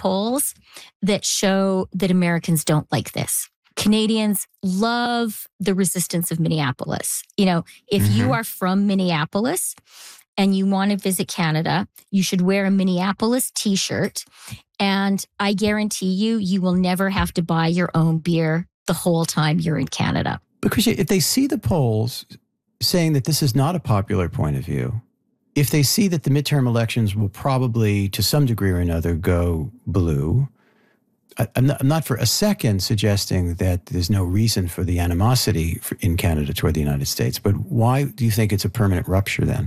polls that show that Americans don't like this. Canadians love the resistance of Minneapolis. You know, if you are from Minneapolis and you want to visit Canada, you should wear a Minneapolis t-shirt. And I guarantee you, you will never have to buy your own beer the whole time you're in Canada. Because if they see the polls saying that this is not a popular point of view, if they see that the midterm elections will probably, to some degree or another, go blue, I'm not for a second suggesting that there's no reason for the animosity in Canada toward the United States, but why do you think it's a permanent rupture then?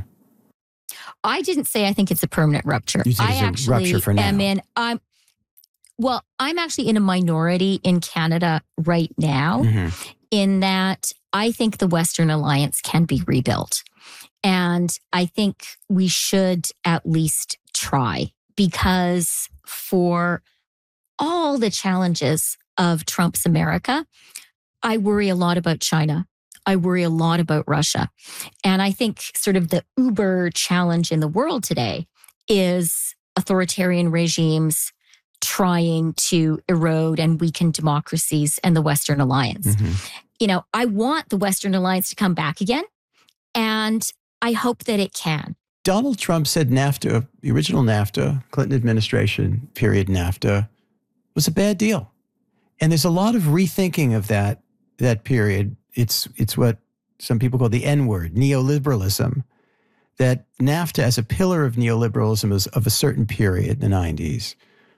I didn't say I think it's a permanent rupture. You think it's a rupture for now? I'm actually in a minority in Canada right now, in that I think the Western Alliance can be rebuilt. And I think we should at least try, because for all the challenges of Trump's America, I worry a lot about China. I worry a lot about Russia. And I think sort of the uber challenge in the world today is authoritarian regimes trying to erode and weaken democracies and the Western Alliance. You know, I want the Western Alliance to come back again, and I hope that it can. Donald Trump said NAFTA, the original NAFTA, Clinton administration period NAFTA, was a bad deal. And there's a lot of rethinking of that period. It's what some people call the N-word, neoliberalism, that NAFTA as a pillar of neoliberalism is of a certain period in the 90s.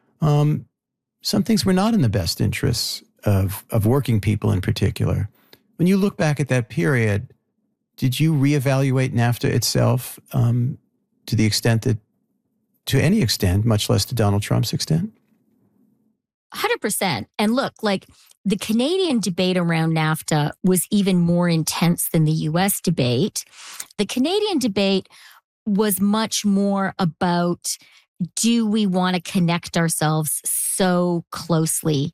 Some things were not in the best interests of working people in particular. When you look back at that period, did you reevaluate NAFTA itself to the extent that, to any extent, much less to Donald Trump's extent? 100%. And look, like the Canadian debate around NAFTA was even more intense than the US debate. The Canadian debate was much more about, do we want to connect ourselves so closely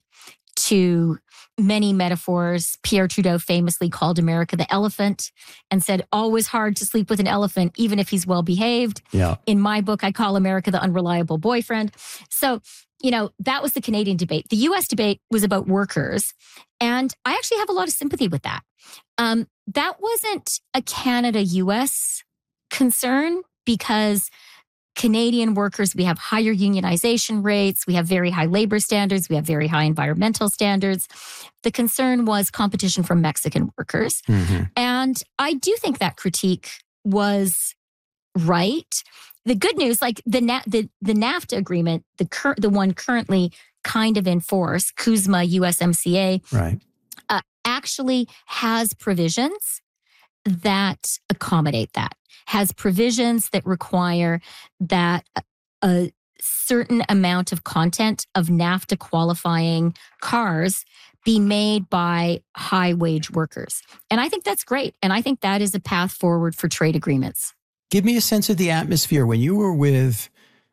to many metaphors? Pierre Trudeau famously called America the elephant and said, always hard to sleep with an elephant, even if he's well behaved. Yeah. In my book, I call America the unreliable boyfriend. So, you know, that was the Canadian debate. The US debate was about workers. And I actually have a lot of sympathy with that. That wasn't a Canada-US concern, because Canadian workers, we have higher unionization rates, we have very high labor standards, we have very high environmental standards. The concern was competition from Mexican workers. And I do think that critique was right. The good news, like the NAFTA agreement, the one currently kind of in force, CUSMA USMCA, right, actually has provisions that accommodate that, has provisions that require that a certain amount of content of NAFTA qualifying cars be made by high wage workers. And I think that's great. And I think that is a path forward for trade agreements. Give me a sense of the atmosphere when you were with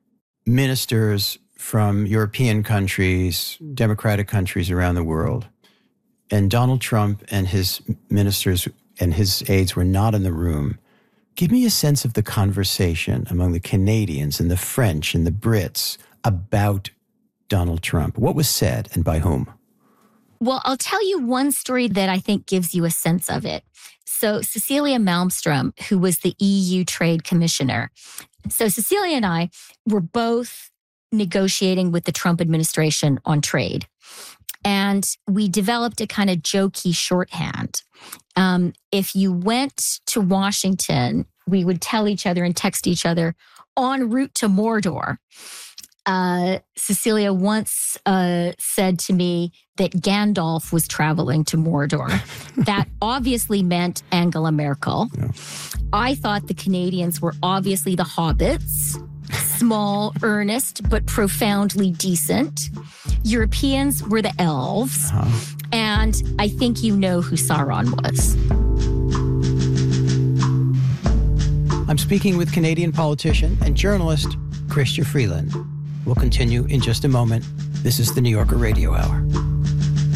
ministers from European countries, democratic countries around the world, and Donald Trump and his ministers and his aides were not in the room. Give me a sense of the conversation among the Canadians and the French and the Brits about Donald Trump. What was said and by whom? Well, I'll tell you one story that I think gives you a sense of it. So Cecilia Malmström, who was the EU Trade Commissioner. So Cecilia and I were both negotiating with the Trump administration on trade. And we developed a kind of jokey shorthand. If you went to Washington, we would tell each other and text each other, en route to Mordor. Cecilia once said to me that Gandalf was traveling to Mordor. That obviously meant Angela Merkel. Yeah. I thought the Canadians were obviously the hobbits, small, earnest, but profoundly decent. Europeans were the elves. And I think you know who Sauron was. I'm speaking with Canadian politician and journalist Chrystia Freeland. We'll continue in just a moment. This is the New Yorker Radio Hour.